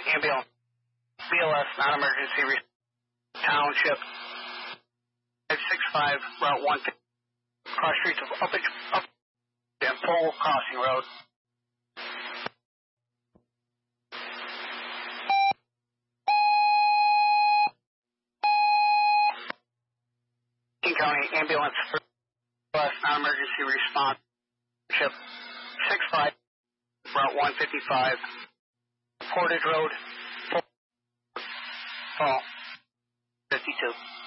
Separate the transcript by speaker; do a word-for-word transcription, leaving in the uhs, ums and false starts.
Speaker 1: ambulance, B L S, non-emergency response, township, five six five, Route one fifty, cross streets of Up, up and Pole Crossing Road. King County Ambulance for B L S, non-emergency response, township, six five, Route one fifty-five, Portage Road, Fall, fifty-two.